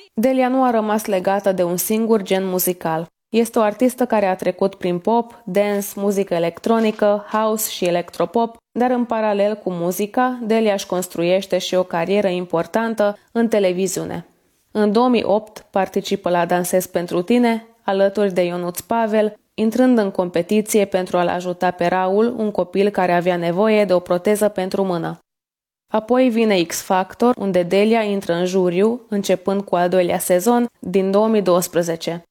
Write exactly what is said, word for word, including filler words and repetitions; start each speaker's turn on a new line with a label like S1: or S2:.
S1: Delia nu a rămas legată de un singur gen muzical. Este o artistă care a trecut prin pop, dance, muzică electronică, house și electropop, dar în paralel cu muzica, Delia își construiește și o carieră importantă în televiziune. În două mii opt participă la Dansez pentru tine, alături de Ionuț Pavel, intrând în competiție pentru a-l ajuta pe Raul, un copil care avea nevoie de o proteză pentru mână. Apoi vine X Factor, unde Delia intră în juriu, începând cu al doilea sezon din două mii douăsprezece.